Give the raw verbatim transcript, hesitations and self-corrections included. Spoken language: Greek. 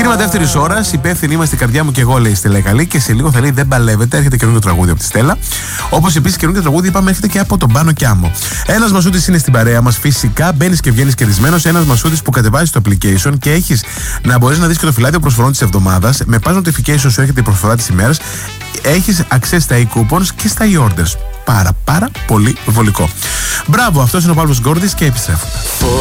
Ξεκίνημα δεύτερη ώρα. Υπεύθυνοι είμαστε, η καρδιά μου και εγώ, λέει η Στέλλα Καλή. Και σε λίγο θα λέει δεν παλεύετε. Έρχεται καινούργιο τραγούδι από τη Στέλλα. Όπως επίσης καινούργιο τραγούδι, είπαμε, έρχεται και από τον Πάνο Κιάμο. Ένας Μασούτης είναι στην παρέα μας. Φυσικά μπαίνεις και βγαίνεις κερδισμένος. Ένας Μασούτης που κατεβάζεις το application και έχεις να μπορείς να δεις και το φυλάδιο προσφορών της εβδομάδας. Με pass notification σου έρχεται η προσφορά της ημέρας. Έχεις access στα e-coupons και στα e-orders. Πάρα πάρα πολύ βολικό. Μπράβο, αυτός είναι ο Παύλος Γκόρδης και επιστρέφουμε.